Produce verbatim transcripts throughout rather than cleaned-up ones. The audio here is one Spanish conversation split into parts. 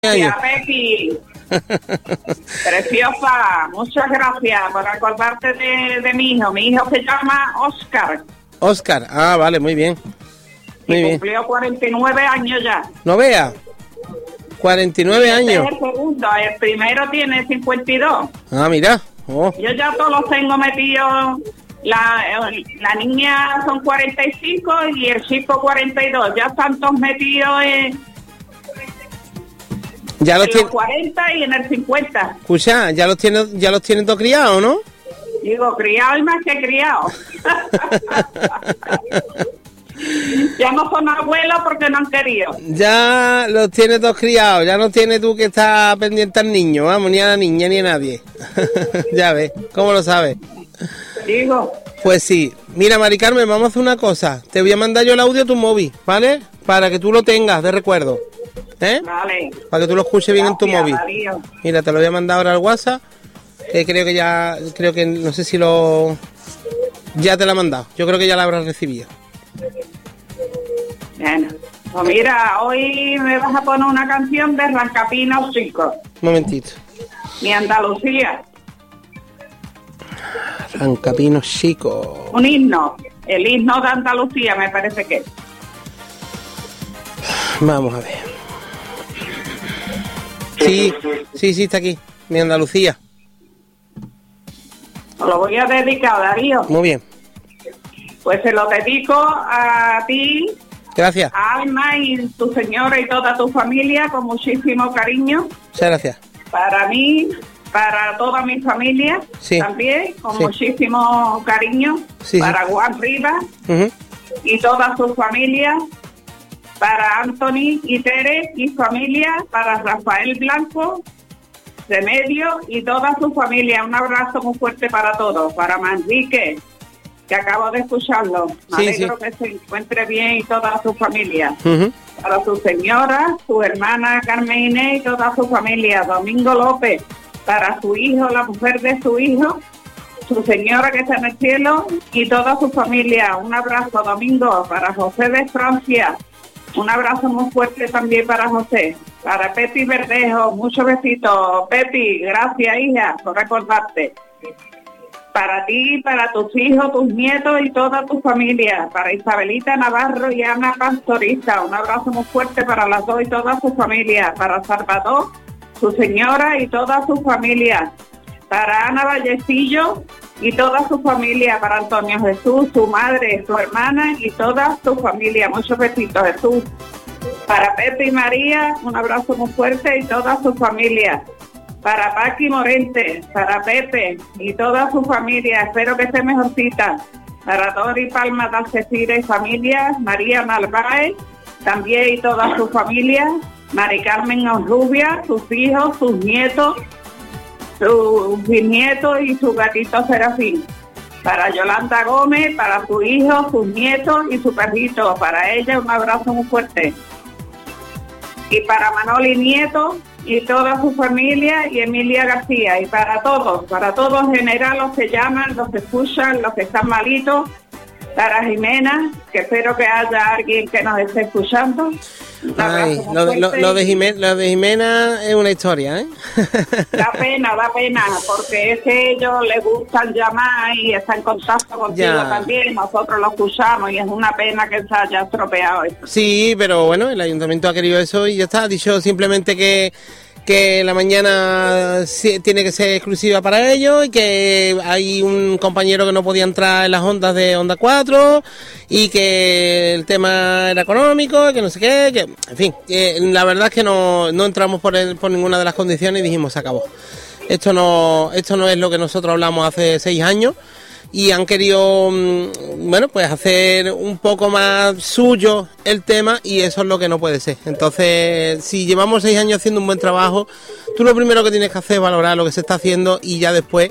años. Becky. Preciosa, muchas gracias por acordarte de, de mi hijo. Mi hijo se llama Oscar. Oscar, ah, vale, muy bien. Muy y bien. Cumplió cuarenta y nueve años ya. No vea, cuarenta y nueve Este años. es el segundo, el primero tiene cincuenta y dos. Ah, mira. Oh. Yo ya todos los tengo metidos. La, la niña son cuarenta y cinco y el chico cuarenta y dos. Ya están todos metidos en, Ya los en tiene, los cuarenta y en el cincuenta. escucha, ya los tiene, ya los tienen todos criados, ¿no? Digo, criado y más que criado. Ya no son abuelos porque no han querido. Ya los tienes todos criados, ya no tienes tú que estar pendiente al niño, vamos, ni a la niña ni a nadie. Ya ves, ¿cómo lo sabes? Digo. Pues sí, mira, Mari Carmen, vamos a hacer una cosa. Te voy a mandar yo el audio a tu móvil, ¿vale? Para que tú lo tengas de recuerdo. ¿Eh? Vale. Para que tú lo escuches bien. Gracias, en tu móvil. Adiós. Mira, te lo voy a mandar ahora al WhatsApp. Eh, creo que ya, creo que, no sé si lo... Ya te lo he mandado. Yo creo que ya la habrás recibido. Bueno, pues mira, hoy me vas a poner una canción de Rancapino Chico. Un momentito. Mi Andalucía. Rancapino Chico. Un himno. El himno de Andalucía me parece que es. Vamos a ver. Sí, sí, sí, está aquí. Mi Andalucía. Os lo voy a dedicar, Darío. Muy bien. Pues se lo dedico a ti. Gracias. A Alma y tu señora y toda tu familia con muchísimo cariño. Muchas gracias. Para mí, para toda mi familia, sí. También con sí. muchísimo cariño. Sí, para sí. Juan Rivas uh-huh. y toda su familia. Para Anthony y Tere y familia. Para Rafael Blanco, Remedio y toda su familia. Un abrazo muy fuerte para todos. Para Manrique, que acabo de escucharlo. Me sí, alegro sí. que se encuentre bien y toda su familia. Uh-huh. Para su señora, su hermana Carmen Inés y toda su familia. Domingo López, para su hijo, la mujer de su hijo, su señora que está en el cielo y toda su familia. Un abrazo, Domingo. Para José de Francia, un abrazo muy fuerte también para José. Para Pepi Verdejo, muchos besitos. Pepi, gracias, hija, por recordarte. Para ti, para tus hijos, tus nietos y toda tu familia. Para Isabelita Navarro y Ana Pastoriza, un abrazo muy fuerte para las dos y toda su familia. Para Salvador, su señora y toda su familia. Para Ana Vallecillo y toda su familia. Para Antonio Jesús, su madre, su hermana y toda su familia. Muchos besitos, Jesús. Para Pepe y María, un abrazo muy fuerte y toda su familia. Para Paqui Morente, para Pepe y toda su familia, espero que esté mejorcita. Para Dori Palma de Algeciras y familia, María Narváez, también y toda su familia. Mari Carmen Rubia, sus hijos, sus nietos, sus bisnietos y su gatito Serafín. Para Yolanda Gómez, para su hijo, sus nietos y su perrito. Para ella un abrazo muy fuerte. Y para Manoli Nieto y toda su familia y Emilia García. Y para todos, para todos en general, los que llaman, los que escuchan, los que están malitos. Para Jimena, que espero que haya alguien que nos esté escuchando. Ay, lo, de, lo, lo, de Jimena, lo de Jimena es una historia, ¿eh? Da pena, da pena, porque es que ellos les gustan llamar y están en contacto contigo ya. También, nosotros lo escuchamos y es una pena que se haya estropeado esto. Sí, pero bueno, el ayuntamiento ha querido eso y ya está, ha dicho simplemente que que la mañana tiene que ser exclusiva para ellos y que hay un compañero que no podía entrar en las ondas de Onda cuatro y que el tema era económico, que no sé qué, que en fin, que la verdad es que no, no entramos por, el, por ninguna de las condiciones y dijimos, se acabó. Esto no, esto no es lo que nosotros hablamos hace seis años y han querido, bueno, pues hacer un poco más suyo el tema y eso es lo que no puede ser. Entonces, si llevamos seis años haciendo un buen trabajo, tú lo primero que tienes que hacer es valorar lo que se está haciendo y ya después,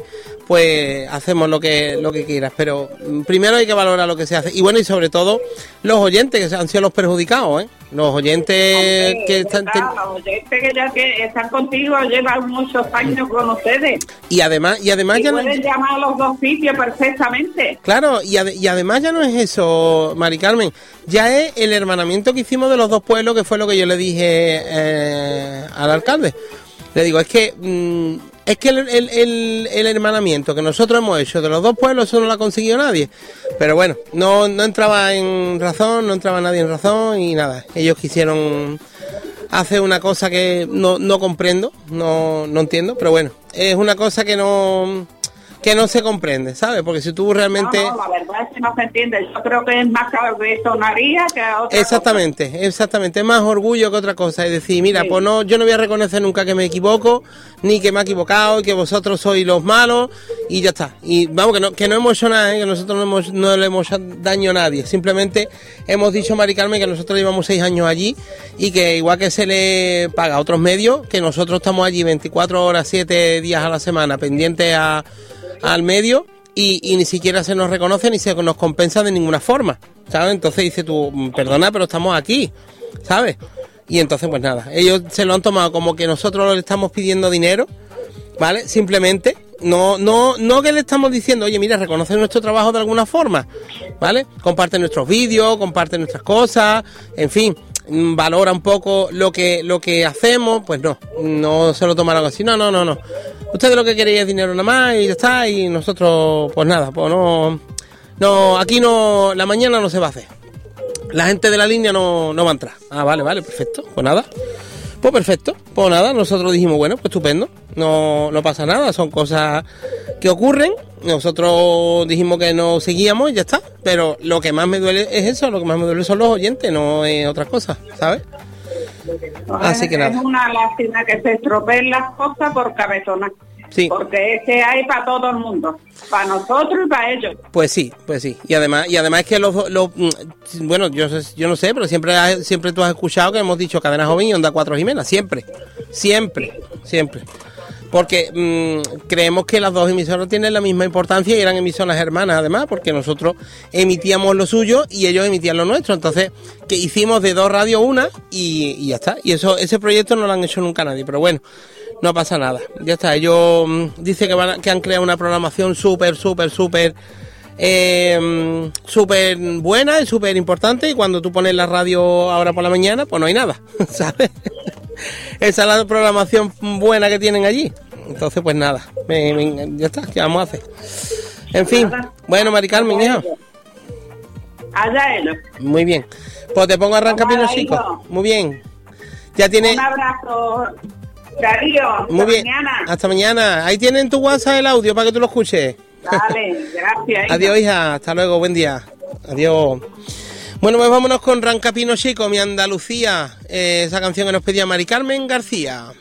pues hacemos lo que lo que quieras, pero primero hay que valorar lo que se hace. Y bueno, y sobre todo los oyentes que han sido los perjudicados, ¿eh? Los oyentes Hombre, que están... verdad, los oyentes que ya que están contigo llevan muchos años con ustedes. Y además, y además y ya pueden no... llamar a los dos sitios perfectamente. Claro, y, ade- y además ya no es eso, Mari Carmen, ya es el hermanamiento que hicimos de los dos pueblos, que fue lo que yo le dije eh, al alcalde. Le digo, es que mmm, es que el, el, el, el hermanamiento que nosotros hemos hecho de los dos pueblos, eso no lo ha conseguido nadie. Pero bueno, no, no entraba en razón, no entraba nadie en razón y nada. Ellos quisieron hacer una cosa que no, no comprendo, no, no entiendo, pero bueno, es una cosa que no... que no se comprende, ¿sabes? Porque si tú realmente... No, no, la verdad es que no se entiende. Yo creo que es más cabezonaría que otra Exactamente, cosa. exactamente. Es más orgullo que otra cosa. Es decir, mira, Sí. pues no, yo no voy a reconocer nunca que me equivoco, ni que me he equivocado, y que vosotros sois los malos, y ya está. Y vamos, que no, que no hemos hecho nada, ¿eh? Que nosotros no, hemos, no le hemos hecho daño a nadie. Simplemente hemos dicho, Mari Carmen, que nosotros llevamos seis años allí, y que igual que se le paga a otros medios, que nosotros estamos allí veinticuatro horas, siete días a la semana, pendientes a... al medio y, y ni siquiera se nos reconoce ni se nos compensa de ninguna forma, ¿sabes? Entonces dice tú, perdona, pero estamos aquí, ¿sabes? Y entonces pues nada, ellos se lo han tomado como que nosotros le estamos pidiendo dinero, ¿vale? Simplemente, no no no que le estamos diciendo, oye, mira, reconoce nuestro trabajo de alguna forma, ¿vale? Comparte nuestros vídeos, comparte nuestras cosas, en fin, valora un poco lo que lo que hacemos, pues no, no se lo tomaron así, no, no, no, no. Ustedes lo que queréis es dinero nada más y ya está, y nosotros, pues nada, pues no, no, aquí no, la mañana no se va a hacer. La gente de la línea no, no va a entrar. Ah, vale, vale, perfecto, pues nada. Pues perfecto, pues nada, nosotros dijimos, bueno, pues estupendo, no, no pasa nada, son cosas que ocurren, nosotros dijimos que no seguíamos y ya está, pero lo que más me duele es eso, lo que más me duele son los oyentes, no es otra cosa, ¿sabes? Así que nada. Es una lástima que se estropeen las cosas por cabezona. Sí. Porque es que hay para todo el mundo, para nosotros y para ellos. Pues sí, pues sí. Y además, y además es que los, los bueno, yo yo no sé, pero siempre has- siempre tú has escuchado que hemos dicho Cadena Joven y Onda Cuatro Jimena, siempre, siempre, siempre. Porque mmm, creemos que las dos emisoras tienen la misma importancia y eran emisoras hermanas además, porque nosotros emitíamos lo suyo y ellos emitían lo nuestro. Entonces, que hicimos de dos radios una y, y ya está. Y eso, ese proyecto no lo han hecho nunca nadie, pero bueno, no pasa nada. Ya está, ellos mmm, dicen que, van a- que han creado una programación súper, súper, súper... Eh, súper buena y súper importante, y cuando tú pones la radio ahora por la mañana, pues no hay nada, ¿sabes? Esa es la programación buena que tienen allí. Entonces, pues nada, me- me- ya está, ¿qué vamos a hacer? En fin, bueno, Mari Carmen, hija, Allá ellos. muy bien. Pues te pongo a arrancar Toma, Pino Chico. hijo. Muy bien. Ya tiene... Un abrazo. Darío, Muy hasta bien. mañana. Hasta mañana. Ahí tienen tu WhatsApp el audio para que tú lo escuches. Vale, gracias. hija. Adiós, hija. Hasta luego. Buen día. Adiós. Bueno, pues vámonos con Rancapino Chico, mi Andalucía. Eh, esa canción que nos pedía Mari Carmen García.